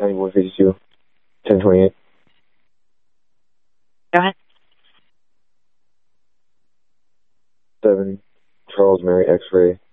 9152, 1028. Go ahead. 7, Charles Mary X-ray,